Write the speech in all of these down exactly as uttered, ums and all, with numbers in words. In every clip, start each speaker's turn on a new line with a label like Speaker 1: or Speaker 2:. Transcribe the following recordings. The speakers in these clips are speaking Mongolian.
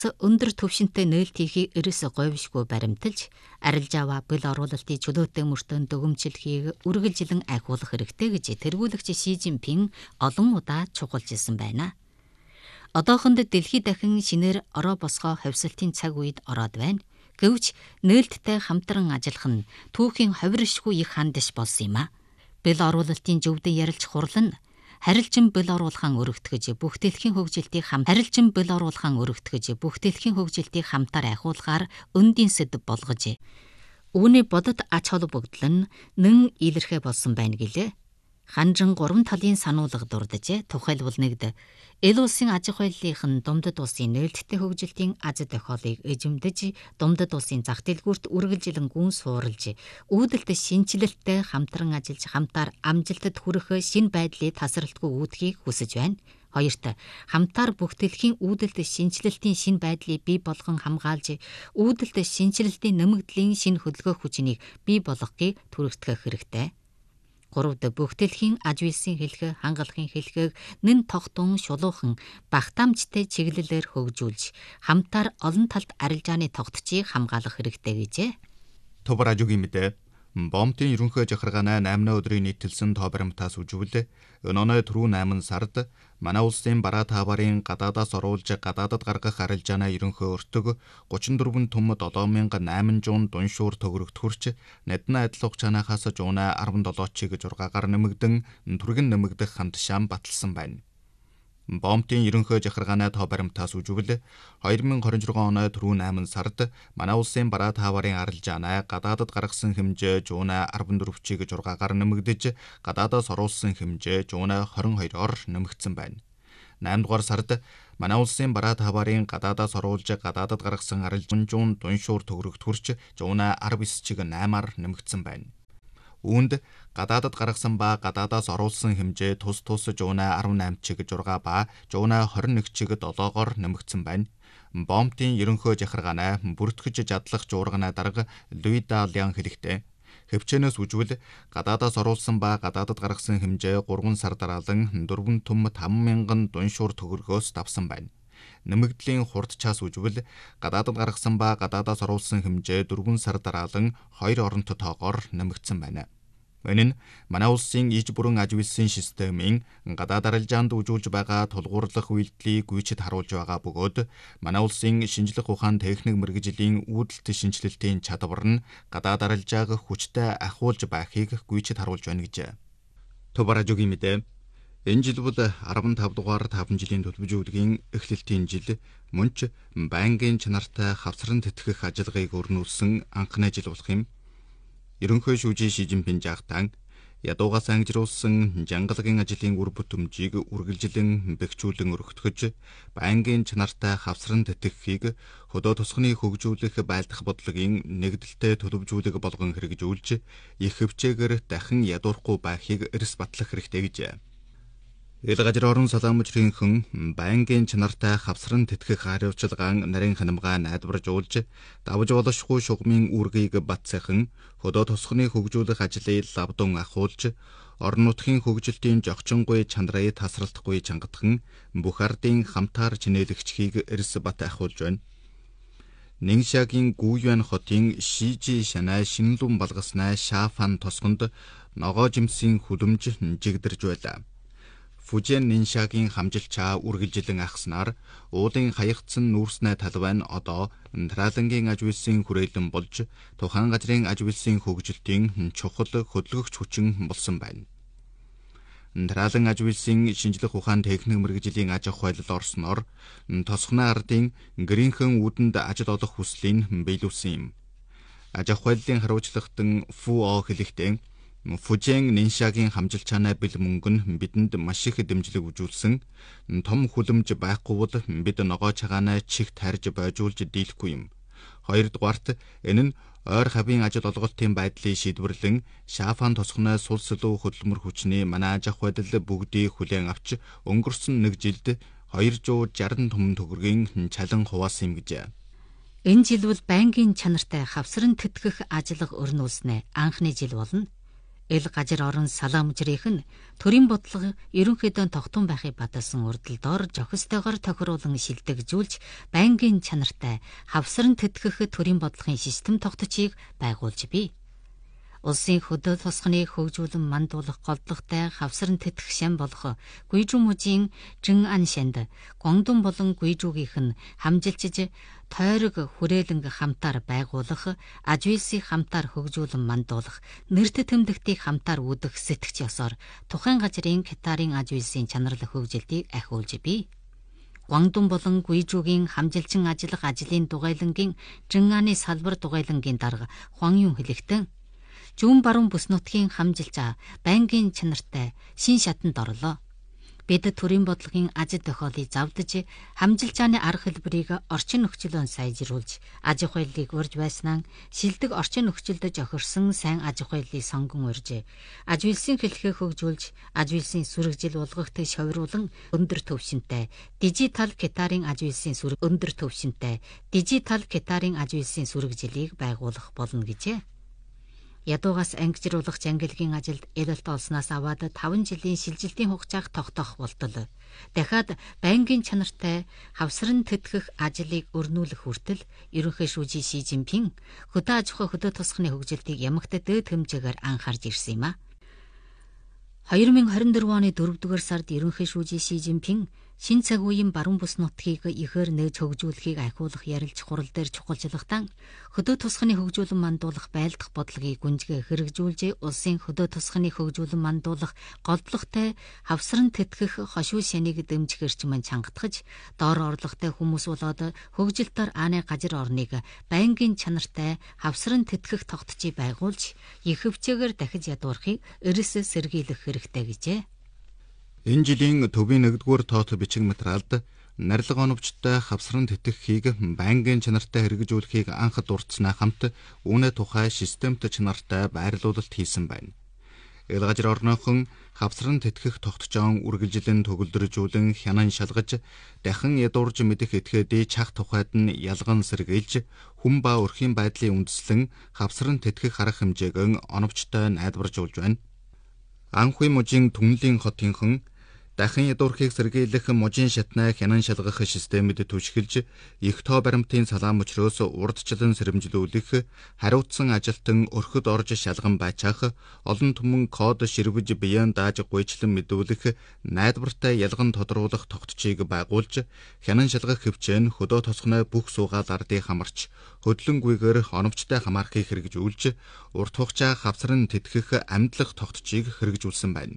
Speaker 1: өндөр түвшинтэй нээлт хийхийг ерөөсө говьшгүй баримталж, арилжаава бэл оруулалтын чөлөөтэй мөртөө дүгэмжлэхийг үргэлжилэн ахиулах хэрэгтэй гэж тэргүүлэгч Ши Жинпин олон удаа чухалчилсан байна. Одоохонд дэлхий дахин шинээр ороо босгоо хавьсалтын цаг үед ороод байна. Гэвч нээлттэй хамтран ажиллах нь түүхийн ховиршгүй их хандиш болсон юм а. Бэл оруулалтын зөвдөн ярилж хурлан харилцан бэл оруулахын өргөтгөж бүх дэлхийн хөгжилтийг хам харилцан бэл оруулахын өргөтгөж бүх дэлхийн хөгжилтийг хамтаар ахиулахаар өндийн сэдв болгож үүний бодит ач холбогдол нь нэн илэрхэ болсон байна гэлээ. Ханжин гурван талын сануулга дурдж тухайлбал нэгд эл улсын аж ахуйлынхын Думдад улсын нээлттэй хөгжилтийн аз тохиолыг эзэмдэж Думдад улсын зах дэлгүүрт үргэлжилэн гүн суурилж үүдэлт шинжилэлттэй хамтран ажиллаж хамтаар амжилтад хүрэх шинэ байдлыг тасралтгүй үүдхийг хүсэж байна. Хоёрт хамтаар бүх дэлхийн үүдэлт шинжилэлтийн шинэ байдлыг бий болгон хамгаалж үүдэлт шинжилэлтийн нэмэгдлийн шинэ хөдөлгөөх хүчнийг бий болгохыг түрэгтгэх хэрэгтэй. Гуравд бүх дэлхийн аж үйлсийн хэлхээ хангалахын хэлхээг нэн тогтун шулуухан багтаамжтай чиглэлээр хөгжүүлж хамтаар олон талд арилжааны тогтцыг хамгаалах хэрэгтэй гэжээ.
Speaker 2: Товар ажугийн мэдээ Бомтын ерөнхий захиргааны найман өдрийн нийтэлсэн тоо баримтаас үживлээ. Өнөөний түрүү найман сард манай улсын бараа тааварын гадаадаас оруулж гадаадад гаргах арилжааны ерөнхий өртөг гучин дөрвөн түмэд долоо мянга найман жуун дуншуур төгрөгтгөрч надна адил хугацаанаас жуунаа арван долоо чиг зургаагаар нэмэгдэн түргэн нэмэгдэх хандшаан баталсан байна. Бомтын ерөнхий захиргааны тоо баримтаас үживлээ. хоёр мың двадцать четыре оны түрүү найман сард манай улсын бараа тааварын арилжааны гадаадад гаргасан хэмжээ жуунаа арван дөрвөн чиг зургаагаар нэмэгдэж гадаадаас оруулсан хэмжээ жуунаа двадцать хоёр-оор нэмэгдсэн байна. найман дугаар сард манай улсын бараа тааварын гадаадаас оруулж гадаадад гаргасан арилжааны жуун дуншуур төгрөгтгөрч жуунаа арван девять чиг восемь-аар нэмэгдсэн байна. Үүнд гадаадад гаргасан ба гадаадаас оруулсан хэмжээ тус тус жуунаа арван восемь чиг шесть ба жуунаа двадцать нэг чиг семоор нэмэгдсэн байна. Бомтын ерөнхий захиргааны бүртгэж жадлах жуурганы дарга Луида Лян хэлэхдээ хөвчөнөөс үжвэл гадаадаас оруулсан ба гадаадад гаргасан хэмжээ гурван сар дараалан дөрвөн түм таван мянган дуншуур төгрөгөөс давсан байна. Нэмэгдлийн хурдчаас үжвэл гадаадад гаргасан ба гадаадаас оруулсан хэмжээ дөрвөн сар дараалан хоёр оронтой тоогоор нэмэгдсэн байна. Энэ нь манай улсын иж бүрэн аж үйлсийн системийн гадаад арилжаанд үжүүлж байгаа тулгуурлах үйлдэлийг гүйцэд харуулж байгаа бөгөөд манай улсын шинжлэх ухаан техник мэргэжлийн үүдэлт шинжилэлтийн чадвар нь гадаад арилжааг хүчтэй ахиулж байхыг гүйцэд харуулж байна гэж. Товар ажугийн мэдээ энэ жил бол арван тав дугаар таван жилийн төлөвлөжүүлгийн эхлэлтийн жил мөн ч байнгын чанартай хавцран тэтгэх ажиллагааг өрнүүлсэн анхны жил болох юм. Ерөнхий шүүжийн Ши Жинпин жаахтан ядуугаас ангижруулсан жангалагын ажлын үр бүтэмжийг үргэлжлэн бэхжүүлэн өргөтгөж байнгын чанартай хавцран тэтгэхийг хөдөө тосгоны хөгжүүлэх байлдах бодлогын нэгдэлтэй төлөвлөжүүлэг болгон хэрэгжүүлж их хөвчээгээр дахин ядуурахгүй байхыг эрс батлах хэрэгтэй гэж. Ил газар орон салаамжрынхан байнгын чанартай хавцран тэтгэх хариуцлагаан нарийн ханамгаа найдваржуулж давж болошгүй шугамын үүргийг батсайхан хөдөө тосгоны хөгжүүлэх ажлыг лавдун ахуулж орон нутгийн хөгжилтийн жогчонгүй чанарыг тасралтгүй чангатхан бүх ардын хамтаар чинээлэгчхийг эрс бат ахуулж байна. Нингшагийн Гүйюан хотын Шижи шанаа шинэлүүн балгаснаа Шафан тосгонд ногоо жимсийн хүлэмж жигдэрж байлаа. Фужен Ниншагийн хамжилчаа үргэлжилэн ахснаар уулын хаягдсан нүүрснээ талбай нь одоо Тараалангийн аж үйлсийн хүрээлэн болж тухайн газрын аж үйлсийн хөгжилтийн чухал хөдөлгөгч хүчин болсон байна. Тараалан аж үйлсийн шинжлэх ухаан техник мэргэжлийн аж ахуйлал орсноор тосгоны ардын гэрийнхэн үүдэнд ажил олох хүслийг биелүүлсэн юм. Аж ахуйллын хариуцлагатан Фу О хэлэхдээ Фужен Ниншагийн хамжилчаанаа бэл мөнгө нь бидэнд маш их дэмжлэг үзүүлсэн. Том хүлэмж байхгүй бол бид ногоо чагаанаа чихт харж бойжуулж дийлэхгүй юм. Хоёрдугаарт энэ нь ойр хавийн ажил олголтын байдлыг шийдвэрлэн Шафан тосгоны сул сүлүү хөдөлмөр хүчний манай аж ахуйд бүгдийг хүлээн авч өнгөрсөн нэг жилд двести шестьдесят түмэн төгрөгийн чалан хуваасан юм гэж.
Speaker 1: Энэ жил бол байнгын чанартай хавсран тэтгэх ажиллага өрнүүлснэ анхны жил болно. эл гажир орон салаамжрийнх нь төрийн бодлого ерөнхийдөө тогтун байхыг баталсан урдалдоор жохистойгоор тохируулан шилдэгжүүлж байнгын чанартай хавсран тэтгэх төрийн бодлогын систем тогтцыг байгуулж бий. Улсын хөдөө тосгоны хөгжүүлэн мандуулах голдлоготой хавсран тэтгэх шам болох Гүйжүү мужийн Жин Ан шанд Гуандун болон Гүйжүүгийнх нь хамжилчиж тойрог хүрээлэнг хамтаар байгуулах, аж үйлсийг хамтаар хөгжүүлэн мандуулах, нэрт тэмдэгтийг хамтаар үүдэх сэтгч ёсоор тухайн газрын Китарын аж үйлсийн чанарл хөгжилтийг ахиулж бий. Гуандун болон Гүйжүүгийн хамжилчин ажиллах ажлын дугайлангийн Жин Аны салбар дугайлангийн дарга Хуан Юн хэлэхдээ зүүн баруун бүс нутгийн хамжилчаа байнгын чанартай шин шатанд орлоо. Бид төрийн бодлогын аж тохиолыг завдаж хамжилчааны арга хэлбэрийг орчин нөхцөлөөр сайжруулж аж ахуйлыг урьж байснаа шилдэг орчин нөхцөлд жохирсон сайн аж ахуйлыг сонгон урьж аж үйлсийн хэлхээ хөгжүүлж аж үйлсийн сүрэгжил болгохт шовируулан өндөр түвшинтэй дижитал Китарын аж үйлсийн сүрэг өндөр түвшинтэй дижитал Китарын аж үйлсийн сүрэгжилийг байгуулах болно гэжээ. Ядуугаас ангижруулах ангилгийн ажилд элэлт олсноос аваад таван жилийн шилжилтийн хугацааг тогтоох болтол дахиад байнгын чанартай хавсран тэтгэх ажлыг өрнүүлэх хүртэл ерөнхий шүүжийн Ши Жинпин хөдөө аж ахуй хөдөө тосгоны хөгжилтийг ямагт дээд хэмжээгээр анхаарж ирсэн юм а. две тысячи двадцать четыре оны дөрөвдүгээр сард ерөнхий шүүжийн Ши Жинпин шин цаг үеийн баруун бүс нутгийг ихээр нээж хөгжүүлэхийг ахиулах ярилж хурал дээр чухалчлахтаа хөдөө тосгоны хөгжүүлэн мандуулах байлдах бодлогыг гүнзгий хэрэгжүүлж улсын хөдөө тосгоны хөгжүүлэн мандуулах голдлоготой хавсран тэтгэх хошуу шаныг дэмжих эрчим чангатгаж доор орлоготой хүмүүс болоод хөгжилтөөр ааны гажир орныг байнгын чанартай хавсран тэтгэх тогтцыг байгуулж их хөвчөөр дахиж ядуурхыг эрс сэргийлэх хэрэгтэй гэжээ.
Speaker 2: Энэ жилийн төвийн нэгдүгээр тоот бичиг материалд нарилга оновчтой хавсран тэтгэхийг байнгын чанартай хэрэгжүүлэхийг анх дурдсанаа хамт үүнээ тухай системт чанартай байрлуулалт хийсэн байна. Эл гажир орнохон хавсран тэтгэх тогтцоон үргэлжлэн төгөлдржүүлэн хянан шалгаж дахин ядуурж мэдэх этгээдийн чах тухайд нь ялган сэргийлж хүн ба өрхийн байдлын үндэслэн хавсран тэтгэх арга хэмжээг оновчтой найдваржуулж байна. Анхуй мужийн Түнлийн хотынхан дахин ядуурхийг сэргийлэх мужийн шатнаа хянан шалгах системэд түшгэлж их тоо баримтын салаам мөчрөөс урдчлан сэрэмжлүүлэх хариуцсан ажилтан өрхөд орж шалган байчаах олон түмэн код ширвэж биеэн дааж гуйчлан мэдүүлэх найдвартай ялган тодруулах тогтцыг байгуулж хянан шалгах хөвчөөн хөдөө тосгоны бүх суугаал ардыг хамарч хөдлөнгүйгээр оновчтой хамаарахыг хэрэгжүүлж урт хугацаа хавсран тэтгэх амьдлах тогтцыг хэрэгжүүлсэн байна.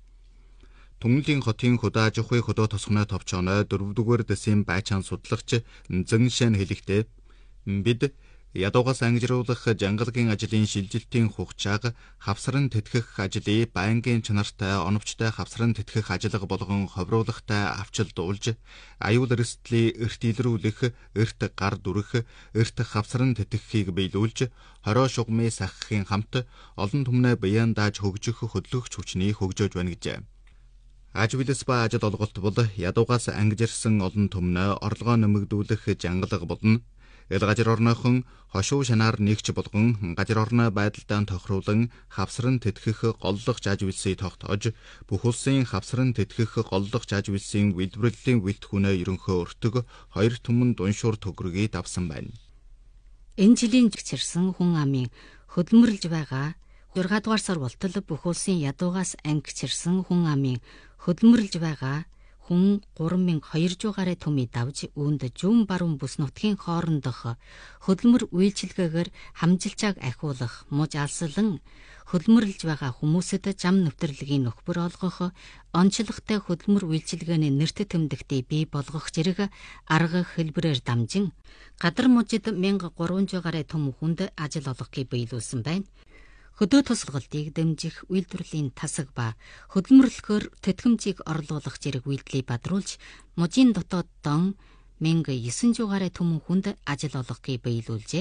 Speaker 2: Түнлийн хотын хөдөө аж ахуй хөдөө тосгоны товчооно дөрөвдүгээр дэсийн байчаан судалгач Зэн Шэн хэлэхдээ бид ядуугаас ангижруулах жангалгийн ажлын шилжилтийн хугацааг хавсран тэтгэх ажлыг байнгын чанартай оновчтой хавсран тэтгэх ажиллага болгон ховруулахтай авчилдуулж аюул эрсдлийг эрт илрүүлэх, эрт гар дүрэх, эрт хавсран тэтгэхийг биелүүлж хороо шугамыг сахихын хамт олон түмнээ биеэн дааж хөгжих хөдөлгөгч хүчнийг хөгжөөж байна гэжээ. Аж үйлс ба ажил олголт бол ядуугаас ангижирсан олон түмнээ орлогоо нэмэгдүүлэх жангалга болно. Эл гажир орнохон хошуу шанаар нэгч болгон гажир орны байдалтай тохируулан хавсран тэтгэх голлох аж үйлсийг тогтоож бүх улсын хавсран тэтгэх голлох аж үйлсийн үйлдвэрлэлийн вэлтгүүнээ ерөнхөө өртөг хоёр түмэн дуншуур төгрөгийг давсан байна.
Speaker 1: Энэ жилийн жигчирсэн хүн амын хөдөлмөрлж байгаа зургаадугаар сар болтол бүх улсын ядуугаас ангичирсан хүн амын хөдөлмөрлж байгаа хүн гурван мянга хоёр зуун гаруй төмийг давж үүнд зүүн баруун бүс нутгийн хоорондох хөдөлмөр үйлчилгээгээр хамжилчааг ахиулах муж алслан хөдөлмөрлж байгаа хүмүүсэд зам нэвтрэлгийн нөхбөр олгох онцлогтой хөдөлмөр үйлчилгээний нэрт тэмдэгтийг бий болгох зэрэг арга хэлбэрээр дамжин гадар мужид мянга гурван зуун гаруй төм хүнд ажил олгохыг биелүүлсэн байна. Хөдөө тусгалалтыг дэмжих үйлдвэрлэлийн тасаг ба хөдөлмөрлөхөөр тэтгэмжийг орлуулах зэрэг үйлдэлийг бадруулж мужийн дотоод дон мянга девять зуун гаруй төмөн хүнд ажил олгохыг биелүүлжээ.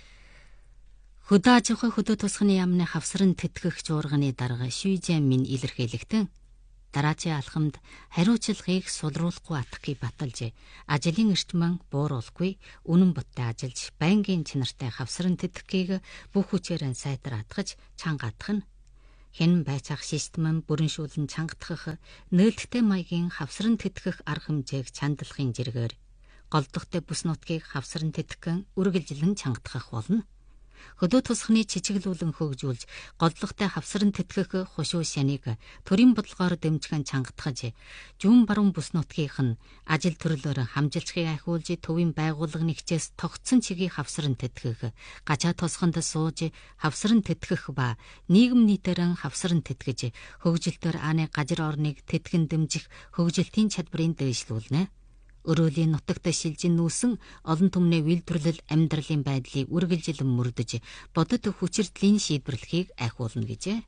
Speaker 1: Хөдөө аж ахуй хөдөө тусганы яамны хавсран тэтгэх жуурганы дарга Ши Жинпин илэрхийлэхдээ дараачийн алхамд хариуцлагыг сулруулахгүй атахыг баталж ажлын эрчмэн бууруулахгүй үнэн бодтой ажиллаж байнгын чанартай хавсран тэтгэхийг бүх хүчээр сайтар атгаж чанга атах нь хэн байцаах систем нь бүрэншүүлэн чангатгах нээлттэй маягийн хавсран тэтгэх арга хэмжээг чандалахын зэргээр голдохтой бүс нутгийг хавсран тэтгэн үргэлжлэн чангатгах болно. Хөдөө тусахны чичиглүүлэн хөгжүүлж голдлогтой хавсран тэтгэх хушуу шаныг төрийн бодлогоор дэмжих чангатгаж зүүн баруун бүс нутгийнх нь ажил төрлөөр хамжилчхыг ахиулж төвийн байгууллага нэгчээс тогтсон чигийг хавсран тэтгэх, гачаа тосгонд сууж хавсран тэтгэх ба нийгэм нийтээрэн хавсран тэтгэж хөгжилтөөр ааны гажир орныг тэтгэн дэмжих хөгжилтийн чадварыг дээшлүүлнэ. Өрөөлийн нутагт шилжин нүүсэн олон түмний үйлдвэрлэл амьдралын байдлыг үргэлжилэн мөрдөж бодит хүчиртлийн шийдвэрлэхийг ахиулна гэжээ.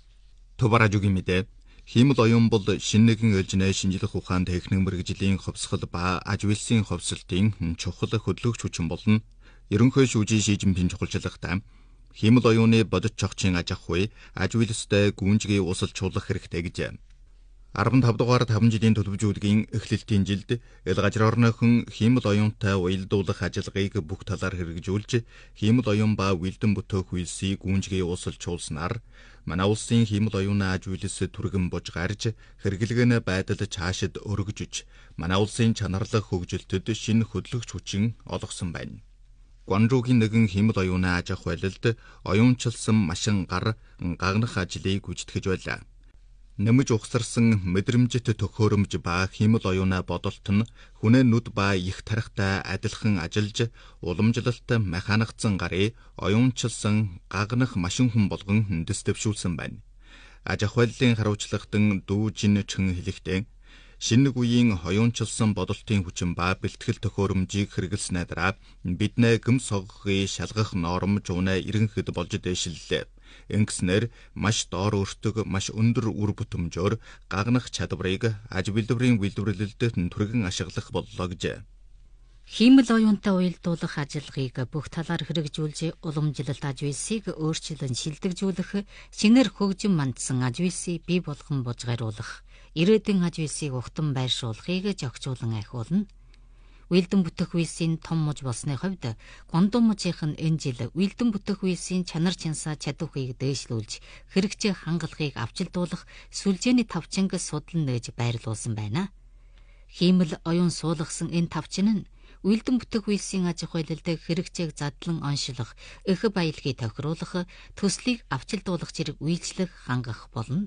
Speaker 2: Тувар ажугийн мэдээ хиймэл оюун бол шинэ нэгэн ээлжинэ шинжлэх ухаан техник мэргэжлийн хувьсгал ба аж үйлсийн хувьсалтын чухал хөдөлгөгч хүчин болно. Ерөнхий шүүжийн Ши Жинпин чухалчлагтай хиймэл оюуны бодит чогчийн аж ахуй аж үйлстэй гүнжгий усалжуулах хэрэгтэй гэжээ. арван тав дугаар таван жилийн төлөвжүүлгийн эхлэлтийн жилд эл гажир орныхон хиймэл оюунтай уялдуулах ажиллагааг бүх талаар хэрэгжүүлж хиймэл оюун ба үйлдэн бүтээх үйлсийг гүнжгий уусалжуулснаар манай улсын хиймэл оюуны аж үйлс түргэн бож гарж хэрэглэгээний байдал цаашид өргөжж манай улсын чанарлах хөгжилтөд шинэ хөдөлгөгч хүчин олгосон байна. Гуанчжуугийн нэгэн хиймэл оюуны аж ахуйлалд оюунчилсан машин гар гагнах ажлыг гүйцэтгэж байлаа. Нэмж ухсарсан мэдрэмжит төхөөрөмж ба хиймэл оюуны бодолт нь хүнээ нүд ба их тарихтай адилхан ажиллаж уламжлалт механикцсан гарыг оюунчилсан гагнах машин хүн болгон хөндөс дэвшүүлсэн байна. Аж ахуйллын хариуцлагадан дүү жин чин хэлэхдээ шинэ үеийн оюунчилсан бодолтын хүчин ба бэлтгэл төхөөрөмжийг хэрэгэлснээр дараа биднээ гэм соггохыг шалгах норм жуунаа иргэнхэд болж дэвшиллээ. Ингэснээр маш доор өртөг маш өндөр үр бүтэмжөөр гагнах чадварыг аж үйлдвэрийн үйлдвэрлэлд түргэн ашиглах боллоо гэжээ.
Speaker 1: Хиймэл оюунтай уялдуулах ажиллагааг бүх талаар хэрэгжүүлж уламжлалт аж үйлсийг өөрчлөн шилдэгжүүлэх, шинээр хөгжин мандсан аж үйлсийг бий болгон бужгааруулах, ирээдүйн аж үйлсийг ухтан байршуулахыг зохицуулан ахиулна. Үйлдэн бүтээх үйлсийн том муж болсны хувьд гондон мужийнх нь энэ жил үйлдэн бүтээх үйлсийн чанар чансаа чадварыг дээшлүүлж хэрэгцээ хангалтыг авчилдуулах сүлжээний тавчинг судлан нээж байрлуулсан байна. Хиймэл оюун суулгасан энэ тавчин нь үйлдэн бүтээх үйлсийн аж ахуйлалд хэрэгцээг задлан оншилох, их баялагийг тохируулах, төслийг авчилдуулах зэрэг үйлчлэх хангах болно.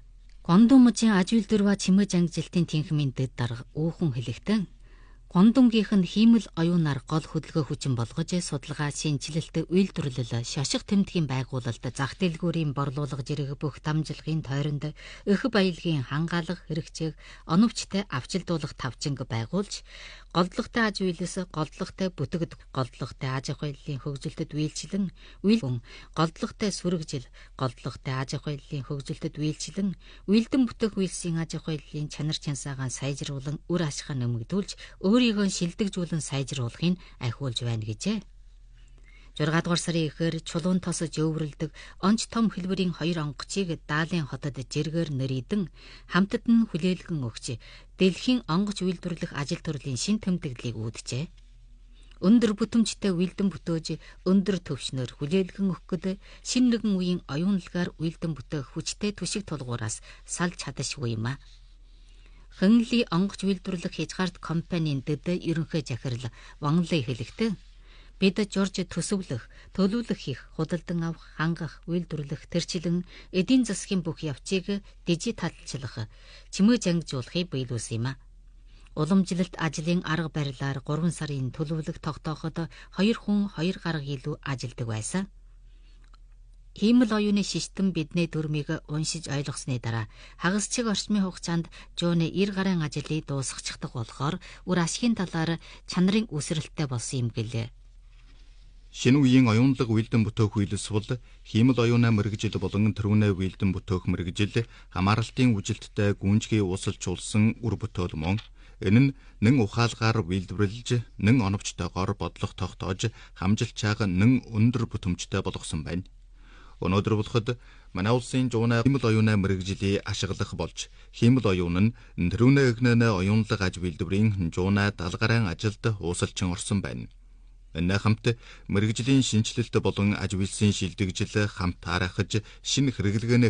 Speaker 1: Гондон мужийн аж үйлдвэр ба чимээ ангижилтын тэнхимийн дэд дарга уухан хэлэхдээ гондонгийнх нь хиймэл оюунаар гол хөдөлгөөн хүчин болгож судалгаа, шинжилэлт, үйлдвэрлэл, шоших тэмдгийн байгуулалт, зах дэлгүүрийн борлуулга зэрэг бүх дамжлагын тойронд их баялагын хангаалах хэрэгцээг оновчтой авчилдуулах тавчинг байгуулж, голдлогтой аж үйлс, голдлогтой бүтэгд, голдлогтой аж ахуйллын хөгжилтөд үйлчлэн, үйл голдлогтой сүрэгжил, голдлогтой аж ахуйллын хөгжилтөд үйлчлэн, үйлдэн бүтээх үйлсийн аж ахуйллын чанар чансаагаа сайжруулан үр ашгаа нэмэгдүүлж, өөрийгөө шилдэгжүүлэн сайжруулахыг ахиулж байна гэжээ. зургаадугаар сарын эхээр чулуун тосож өвөрлөдөг онц том хэлбэрийн хоёр онгоцыг даалын хотод жиргээр нэрийдэн хамтад нь хүлээлгэн өгч дэлхийн онгоц үйлдвэрлэх ажил төрлийн шин тэмдэглэлийг үүджээ. Өндөр бүтэмжтэй үйлдэн бүтөөж өндөр төвшнөр хүлээлгэн өгөхөд шин нэгэн үеийн оюунлагаар үйлдэн бүтээх хүчтэй түшиг тулгуураас салж чадашгүй юм а. Хэнли онгоц үйлдвэрлэх хязгаарт компанийн дэд ерөнхий захирал Ван Лэй хэлэхдээ бид журж төсөвлөх, төлөвлөх хийх, худалдан авах, хангах, үйлдвэрлэх, тэрчлэн эдийн засгийн бүх явцыг дижиталчлах, чимээ зангижуулахыг биелүүлсэн юм а. Уламжлалт ажлын арга барилаар гурван сарын төлөвлөх тогтооход хоёр хүн хоёр гаруй илүү ажилдаг байсан. Хиймэл оюуны систем бидний дүрмийг уншиж ойлгосны дараа хагасчиг орчмын хугацаанд жууны эр гарын ажлыг дуусгачихдаг болохоор үр ашигын талаар чанарын үсрэлттэй болсон юм гэлээ.
Speaker 2: Шинэ үеийн оюунлаг үйлдэн бүтээх үйлс бол хиймэл оюунаа мэргэжил болон төрүнэ үйлдэн бүтээх мэргэжил хамааралтын үжилттэй гүнжгий уусалжуулсан үр бүтээл мөн энэ нь нэн ухаалгаар үйлдвэрлэж, нэн оновчтойгоор бодлого тогтоож, хамжилчааг нэн өндөр бүтэмжтэй болгосон байна. Өнөөдөр болоход манай улсын жуунаа хиймэл оюунаа мэргэжилийг ашиглах болж, хиймэл оюун нь төрүнэ эгнэнэ оюунлаг аж үйлдвэрийн жуунаа далгаран ажилд уусалчин орсон байна. Энэ хамт мэргэжлийн шинжилэлт болон аж үйлсийн шилдэгжил хамт харахаж шинэ хэрэглэгээний